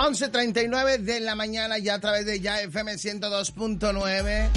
11:39 de la mañana, ya a través de Ya FM 102.9.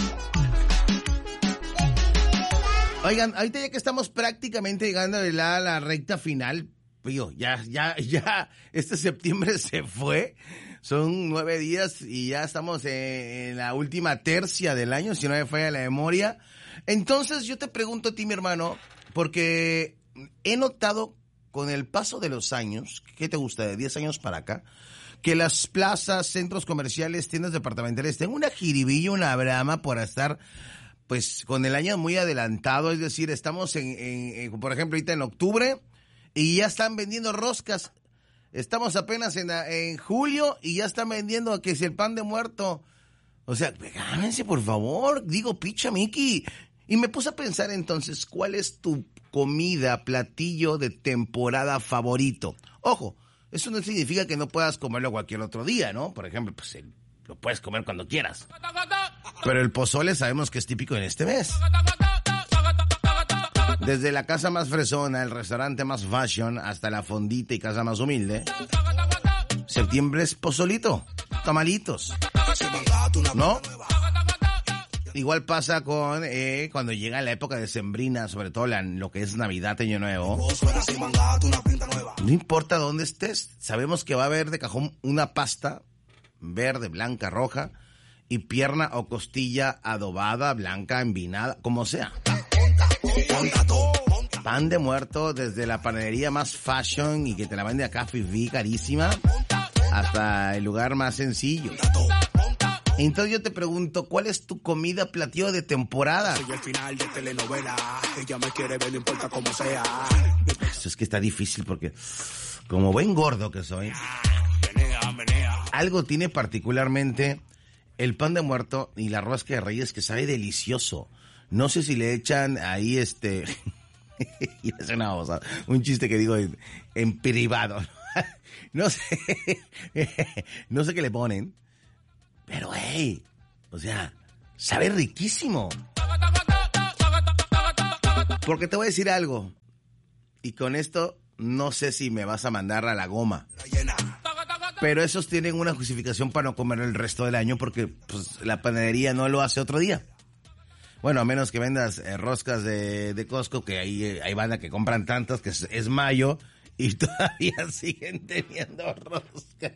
Oigan, ahorita ya que estamos prácticamente llegando a la recta final, ya, este septiembre se fue. Son 9 días y ya estamos en la última tercia del año, si no me falla la memoria. Entonces yo te pregunto a ti, mi hermano, porque he notado con el paso de los años, ¿qué te gusta? De 10 años para acá, que las plazas, centros comerciales, tiendas departamentales tienen una jiribilla, una brama por estar, pues, con el año muy adelantado. Es decir, estamos por ejemplo, ahorita en octubre y ya están vendiendo roscas. Estamos apenas en julio y ya están vendiendo que si el pan de muerto. O sea, háganse por favor, digo, picha Miki. Y me puse a pensar entonces, ¿cuál es tu comida, platillo de temporada favorito? Ojo, eso no significa que no puedas comerlo cualquier otro día, ¿no? Por ejemplo, pues lo puedes comer cuando quieras. Pero el pozole sabemos que es típico en este mes. Desde la casa más fresona, el restaurante más fashion, hasta la fondita y casa más humilde. Septiembre es pozolito, tamalitos, ¿no? Igual pasa con cuando llega la época decembrina, sobre todo lo que es Navidad, Año Nuevo. No importa dónde estés, sabemos que va a haber de cajón una pasta verde, blanca, roja, y pierna o costilla adobada, blanca, envinada, como sea. Pan de muerto, desde la panadería más fashion y que te la vende acá fifí, carísima, hasta el lugar más sencillo. Entonces yo te pregunto, ¿cuál es tu comida, platillo de temporada? Soy el final de telenovela, ella me quiere ver, no importa cómo sea. Eso es que está difícil porque, como buen gordo que soy, algo tiene particularmente el pan de muerto y la rosca de Reyes que sabe delicioso. No sé si le echan ahí y es una cosa, un chiste que digo en privado. No sé qué le ponen, pero o sea, sabe riquísimo. Porque te voy a decir algo, y con esto no sé si me vas a mandar a la goma, pero esos tienen una justificación para no comer el resto del año porque pues la panadería no lo hace otro día. Bueno, a menos que vendas roscas de Costco, que hay banda que compran tantas que es mayo y todavía siguen teniendo roscas.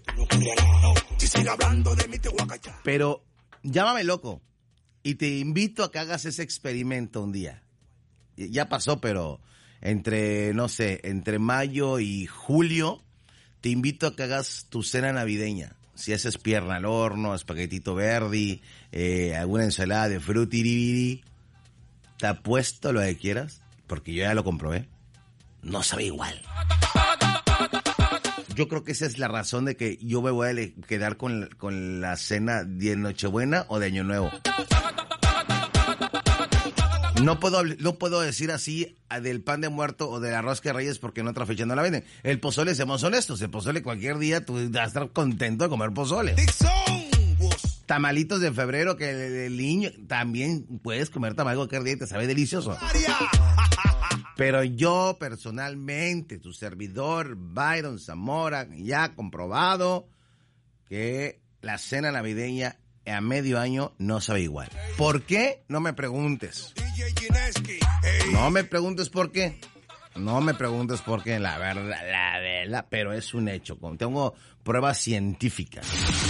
Pero llámame loco y te invito a que hagas ese experimento un día. Ya pasó, pero entre mayo y julio, te invito a que hagas tu cena navideña. Si haces pierna al horno, espaguetito verde, alguna ensalada de frutiribiri, te apuesto lo que quieras, porque yo ya lo comprobé, no sabe igual. Yo creo que esa es la razón de que yo me voy a quedar con la cena de Nochebuena o de Año Nuevo. No puedo decir así del pan de muerto o de la rosca de Reyes porque en otra fecha no la venden. El pozole, seamos honestos, el pozole cualquier día tú vas a estar contento de comer pozole. Tamalitos de febrero, que el niño también puedes comer tamal cualquier día y te sabe delicioso. Pero yo personalmente, tu servidor Byron Zamora, ya comprobado que la cena navideña a medio año no sabe igual. ¿Por qué? No me preguntes. No me preguntes por qué. No me preguntes por qué, la verdad, pero es un hecho. Tengo pruebas científicas.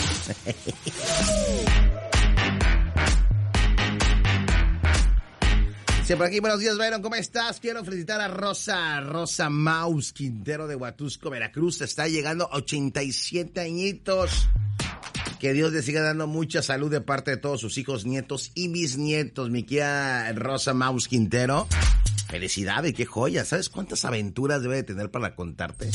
Siempre aquí, buenos días, Byron, ¿cómo estás? Quiero felicitar a Rosa Maus Quintero de Huatusco, Veracruz. Está llegando a 87 añitos. Que Dios le siga dando mucha salud de parte de todos sus hijos, nietos y bisnietos, mi querida Rosa Maus Quintero. Felicidades, qué joya. ¿Sabes cuántas aventuras debe de tener para contarte?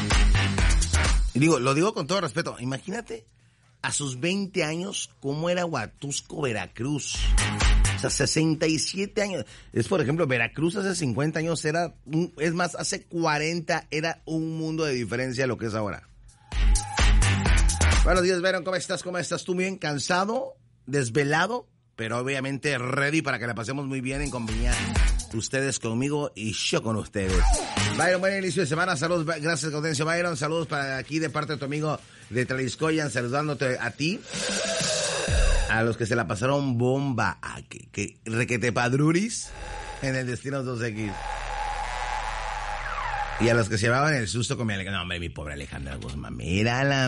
Y lo digo con todo respeto. Imagínate a sus 20 años cómo era Huatusco, Veracruz. O sea, 67 años. Es, por ejemplo, Veracruz hace 50 años hace 40 era un mundo de diferencia a lo que es ahora. Buenos días, Byron, ¿cómo estás? ¿Cómo estás tú? Bien, cansado, desvelado, pero obviamente ready para que la pasemos muy bien en compañía ustedes conmigo y yo con ustedes. Byron, buen inicio de semana, saludos, gracias Gaudencio Byron, saludos para aquí de parte de tu amigo de Tlaixcoyan, saludándote a ti, a los que se la pasaron bomba, a que requete padruris en el Destinos 2X. Y a los que se llevaban el susto con mi Alejandra. No, hombre, mi pobre Alejandra Guzmán. Mírala,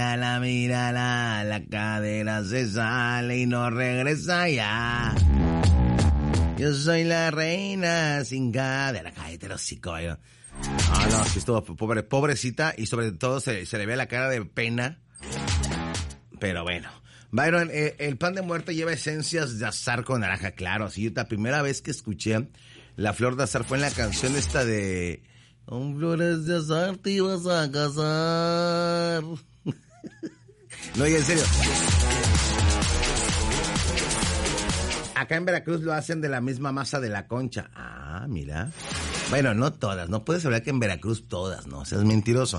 la cadera se sale y no regresa ya. Yo soy la reina sin cadera. Cállate los hocico, Byron. No, sí estuvo pobrecita y sobre todo se le ve la cara de pena. Pero bueno. Byron, el pan de muerto lleva esencias de azar con naranja, claro. Sí, la primera vez que escuché la flor de azar fue en la canción esta de... Con flores de azar te ibas a casar. No, y en serio. Acá en Veracruz lo hacen de la misma masa de la concha. Ah, mira. Bueno, no todas. No puedes hablar que en Veracruz todas, ¿no? O sea, es mentiroso.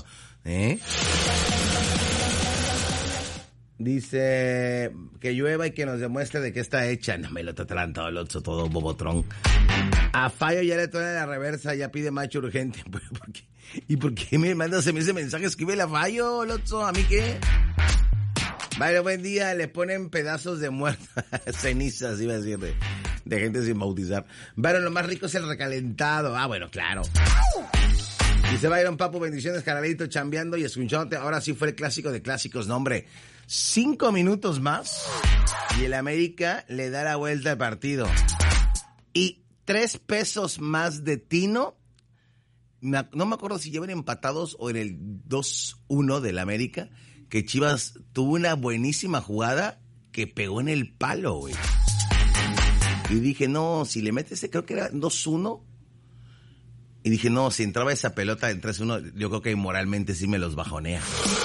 Dice que llueva y que nos demuestre de qué está hecha. No me lo tratarán todo bobotrón. A Fallo ya le trae la reversa, ya pide macho urgente. ¿Y por qué me mandas ese mensaje? Escríbele a Fallo, Lotso, ¿a mí qué? Vale, buen día, le ponen pedazos de muerto, cenizas, iba a decir, de gente sin bautizar. Byron, lo más rico es el recalentado. Ah, bueno, claro. Dice Byron, papu, bendiciones, carnalito, chambeando y escuchándote. Ahora sí fue el clásico de clásicos, no, hombre. 5 minutos más y el América le da la vuelta al partido. Y 3 pesos más de Tino. No me acuerdo si llevan empatados o en el 2-1 del América, que Chivas tuvo una buenísima jugada que pegó en el palo, güey. Y dije, no, si le metes, creo que era 2-1. Y dije, no, si entraba esa pelota en 3-1, yo creo que moralmente sí me los bajonea.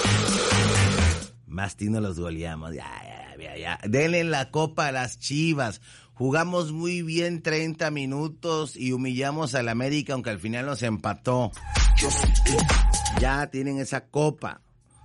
Más Tino los goleamos. Ya. Denle la copa a las Chivas. Jugamos muy bien 30 minutos y humillamos al América, aunque al final nos empató. Ya tienen esa copa.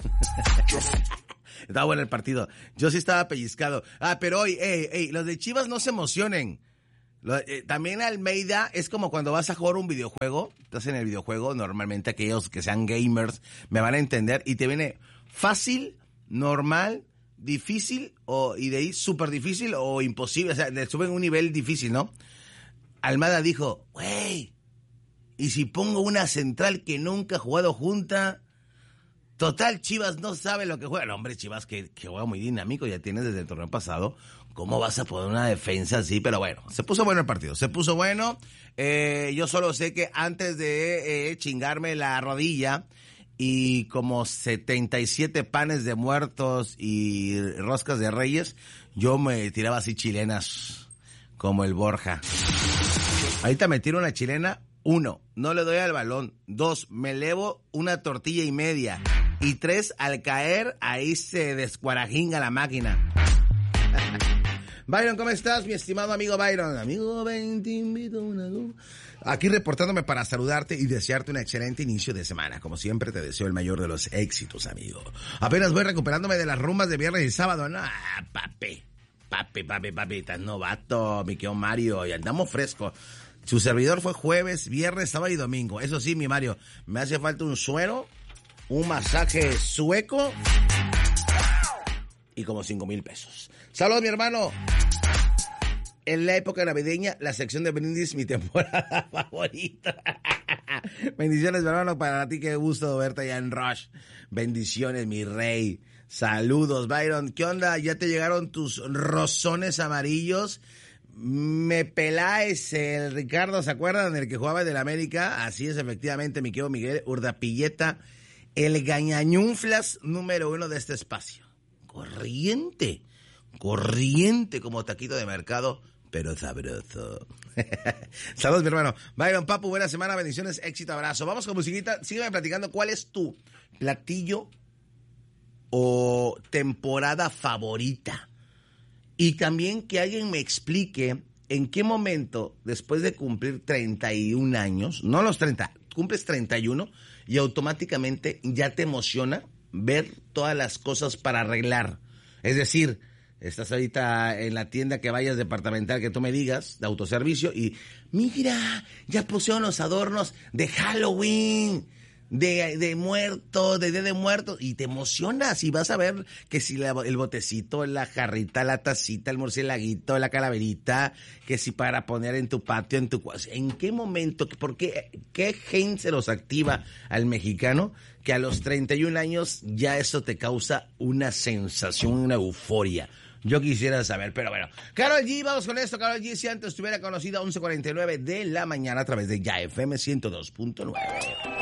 Estaba bueno el partido. Yo sí estaba pellizcado. Pero hoy, los de Chivas no se emocionen. También Almeida es como cuando vas a jugar un videojuego. Estás en el videojuego, normalmente aquellos que sean gamers me van a entender. Y te viene fácil, normal, difícil y de ahí súper difícil o imposible. O sea, le suben un nivel difícil, ¿no? Almada dijo, güey, ¿y si pongo una central que nunca ha jugado junta? Total, Chivas no sabe lo que juega. No, hombre, Chivas que juega muy dinámico, ya tienes desde el torneo pasado. ¿Cómo vas a poner una defensa así? Pero bueno, se puso bueno el partido, se puso bueno. Yo solo sé que antes de chingarme la rodilla y como 77 panes de muertos y roscas de reyes, yo me tiraba así chilenas como el Borja. Ahorita me tiro una chilena. 1, no le doy al balón. 2, me elevo una tortilla y media. Y 3, al caer, ahí se descuarajinga la máquina. Byron, ¿cómo estás, mi estimado amigo Byron? Amigo, ven, te invito a una... Aquí reportándome para saludarte y desearte un excelente inicio de semana. Como siempre, te deseo el mayor de los éxitos, amigo. Apenas voy recuperándome de las rumbas de viernes y sábado. No, papi, estás novato, mi querido Mario, y andamos fresco. Su servidor fue jueves, viernes, sábado y domingo. Eso sí, mi Mario, me hace falta un suero, un masaje sueco y como 5,000 pesos. Saludos, mi hermano. En la época navideña, la sección de brindis, mi temporada favorita. Bendiciones, mi hermano, para ti, qué gusto verte allá en Rush. Bendiciones, mi rey. Saludos, Byron. ¿Qué onda? ¿Ya te llegaron tus rosones amarillos? Me peláis, el Ricardo, ¿se acuerdan del que jugaba del América? Así es, efectivamente, mi querido Miguel Urdapilleta, el gañañunflas número 1 de este espacio. Corriente como taquito de mercado, pero sabroso. Saludos, mi hermano. Byron, papu, buena semana, bendiciones, éxito, abrazo. Vamos con musiquita, sígueme platicando cuál es tu platillo o temporada favorita. Y también que alguien me explique en qué momento, después de cumplir 31 años, no los 30, cumples 31 y automáticamente ya te emociona ver todas las cosas para arreglar. Es decir, Estás ahorita en la tienda que vayas departamental que tú me digas, de autoservicio, y mira, ya pusieron los adornos de Halloween, de muertos, de Día de Muertos, y te emocionas y vas a ver que si el botecito, la jarrita, la tacita, el murcielaguito, la calaverita, que si para poner en tu patio, ¿en qué momento, por qué gen se los activa al mexicano que a los 31 años ya eso te causa una sensación, una euforia? Yo quisiera saber, pero bueno. Karol G, vamos con esto. Karol G, si antes estuviera conocida, 11:49 de la mañana a través de Ya FM 102.9.